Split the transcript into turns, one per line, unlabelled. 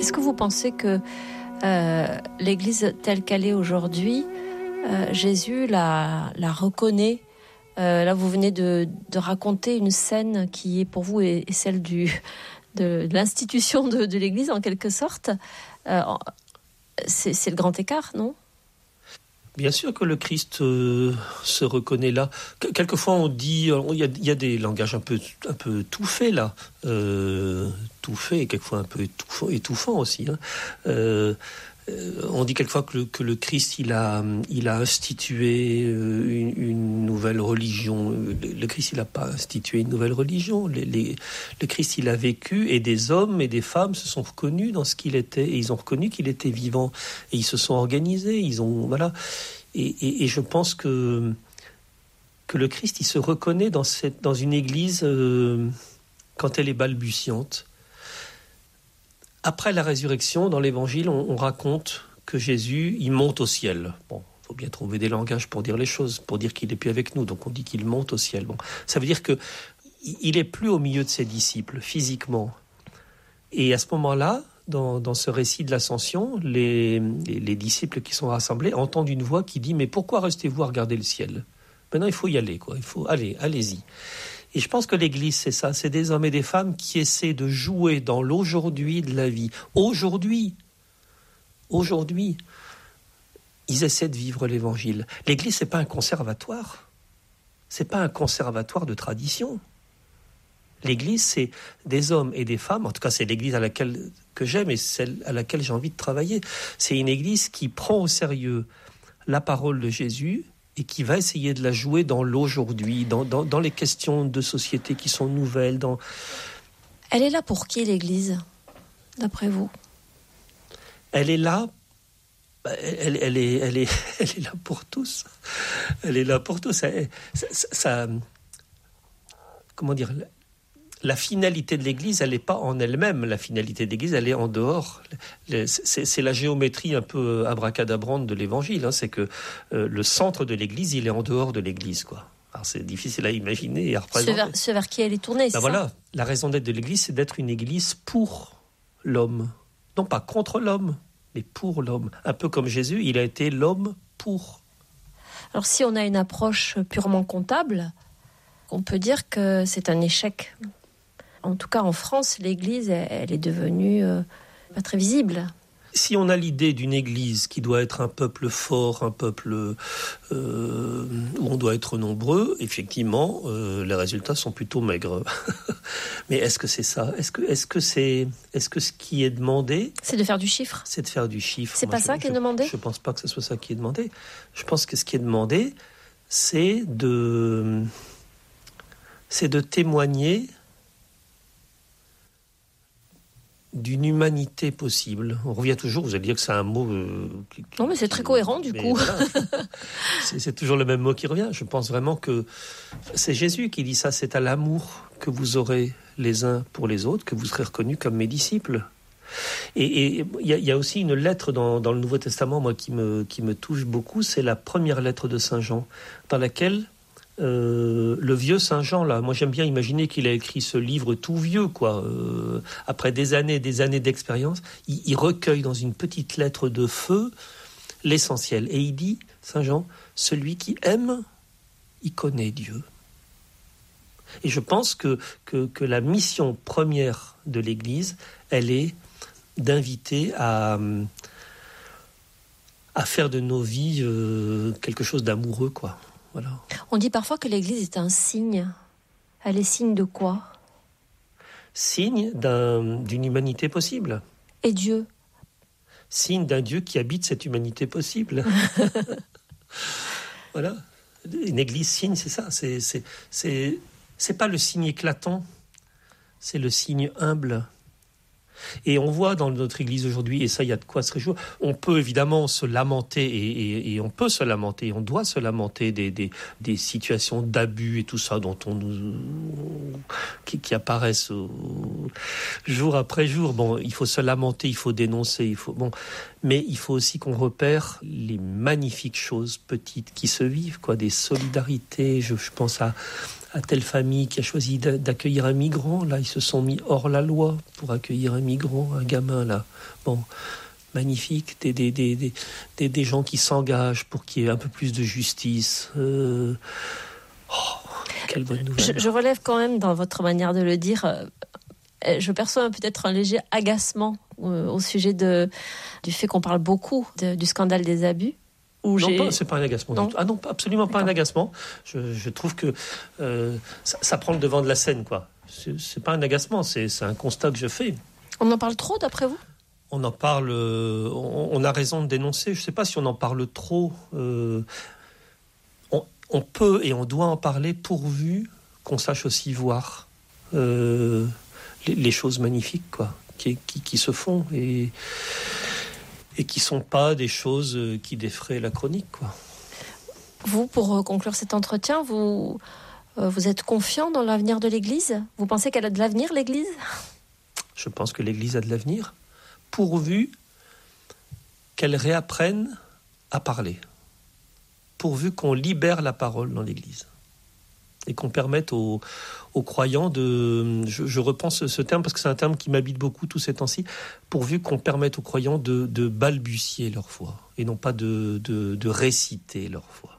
Est-ce que vous pensez que l'Église telle qu'elle est aujourd'hui, Jésus la reconnaît? Là, vous venez de raconter une scène qui est pour vous est celle de l'institution de l'Église, en quelque sorte. C'est le grand écart, non ?
Bien sûr que le Christ se reconnaît là. Quelquefois on dit, il y a des langages un peu tout faits là, tout fait et quelquefois un peu étouffant aussi. On dit quelquefois que le Christ il a institué une nouvelle religion. Le Christ il n'a pas institué une nouvelle religion. Le Christ il a vécu et des hommes et des femmes se sont reconnus dans ce qu'il était et ils ont reconnu qu'il était vivant et ils se sont organisés. Et je pense que le Christ il se reconnaît dans une église quand elle est balbutiante. Après la résurrection, dans l'Évangile, on raconte que Jésus, il monte au ciel. Bon, il faut bien trouver des langages pour dire les choses, pour dire qu'il n'est plus avec nous. Donc on dit qu'il monte au ciel. Bon, ça veut dire qu'il n'est plus au milieu de ses disciples, physiquement. Et à ce moment-là, dans ce récit de l'Ascension, les disciples qui sont rassemblés entendent une voix qui dit « Mais pourquoi restez-vous à regarder le ciel ? Maintenant, il faut y aller, quoi. Il faut aller, allez-y. » Et je pense que l'Église, c'est ça, c'est des hommes et des femmes qui essaient de jouer dans l'aujourd'hui de la vie. Aujourd'hui, ils essaient de vivre l'Évangile. L'Église, c'est pas un conservatoire. C'est pas un conservatoire de tradition. L'Église, c'est des hommes et des femmes, en tout cas c'est l'Église que j'aime et celle à laquelle j'ai envie de travailler. C'est une Église qui prend au sérieux la parole de Jésus et qui va essayer de la jouer dans l'aujourd'hui, dans les questions de société qui sont nouvelles.
Elle est là pour qui, l'Église, d'après vous ?
Elle est là, elle est là pour tous. Elle est là pour tous. Ça, comment dire ? La finalité de l'Église, elle n'est pas en elle-même. La finalité de l'Église, elle est en dehors. C'est la géométrie un peu abracadabrante de l'Évangile. C'est que le centre de l'Église, il est en dehors de l'Église, quoi. Alors c'est difficile à imaginer et à représenter.
Ce vers qui elle est tournée, c'est
voilà.
ça ?
La raison d'être de l'Église, c'est d'être une Église pour l'homme. Non pas contre l'homme, mais pour l'homme. Un peu comme Jésus, il a été l'homme pour.
Alors si on a une approche purement comptable, on peut dire que c'est un échec. En tout cas, en France, l'Église, elle est devenue pas très visible.
Si on a l'idée d'une Église qui doit être un peuple fort, un peuple où on doit être nombreux, effectivement, les résultats sont plutôt maigres. Mais est-ce que c'est ça ? Est-ce que ce qui est demandé,
c'est de faire du chiffre ?
C'est de faire du chiffre.
C'est pas ça qui est demandé ?
Je pense pas que ce soit ça qui est demandé. Je pense que ce qui est demandé, c'est de témoigner d'une humanité possible. On revient toujours, vous allez dire que c'est un mot...
non, mais c'est très cohérent, du coup.
Voilà, c'est toujours le même mot qui revient. Je pense vraiment que c'est Jésus qui dit ça, c'est à l'amour que vous aurez les uns pour les autres, que vous serez reconnus comme mes disciples. Et il y a aussi une lettre dans le Nouveau Testament, moi, qui me touche beaucoup, c'est la première lettre de Saint Jean, dans laquelle... le vieux Saint Jean, là, moi j'aime bien imaginer qu'il a écrit ce livre tout vieux, quoi. Après des années d'expérience, il recueille dans une petite lettre de feu l'essentiel. Et il dit, Saint Jean, celui qui aime, il connaît Dieu. Et je pense que la mission première de l'Église, elle est d'inviter à faire de nos vies quelque chose d'amoureux, quoi. Voilà.
On dit parfois que l'Église est un signe. Elle est signe de quoi ?
Signe d'une humanité possible.
Et Dieu ?
Signe d'un Dieu qui habite cette humanité possible. Voilà. Une Église signe, c'est ça. C'est pas le signe éclatant, c'est le signe humble. Et on voit dans notre Église aujourd'hui, et ça, il y a de quoi se réjouir, on peut évidemment se lamenter, et on peut se lamenter, on doit se lamenter des situations d'abus et tout ça dont qui apparaissent jour après jour. Bon, il faut se lamenter, il faut dénoncer, mais il faut aussi qu'on repère les magnifiques choses petites qui se vivent, quoi, des solidarités. Je pense à à telle famille qui a choisi d'accueillir un migrant. Là, ils se sont mis hors la loi pour accueillir un migrant, un gamin, là. Bon, magnifique. Des gens qui s'engagent pour qu'il y ait un peu plus de justice. Quelle bonne nouvelle.
Je relève quand même dans votre manière de le dire, je perçois peut-être un léger agacement au sujet du fait qu'on parle beaucoup du scandale des abus.
Non, c'est pas un agacement du tout. Ah non, absolument pas un agacement. Je trouve que ça prend le devant de la scène, quoi. C'est pas un agacement, c'est un constat que je fais.
On en parle trop, d'après vous ?
On en parle, on a raison de dénoncer. Je sais pas si on en parle trop. On peut et on doit en parler pourvu qu'on sache aussi voir les choses magnifiques, quoi, qui se font et qui sont pas des choses qui défraient la chronique, quoi.
Vous, pour conclure cet entretien, vous êtes confiant dans l'avenir de l'Église ? Vous pensez qu'elle a de l'avenir, l'Église ?
Je pense que l'Église a de l'avenir, pourvu qu'elle réapprenne à parler, pourvu qu'on libère la parole dans l'Église et qu'on permette aux croyants de... Je repense ce terme parce que c'est un terme qui m'habite beaucoup tous ces temps-ci, pourvu qu'on permette aux croyants de balbutier leur foi et non pas de réciter leur foi.